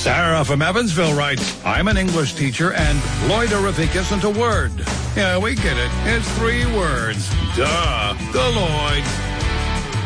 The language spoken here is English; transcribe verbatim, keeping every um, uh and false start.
Sarah from Evansville writes, I'm an English teacher and loidorific isn't a word. Yeah, we get it. It's three words. Duh. The Lloyd.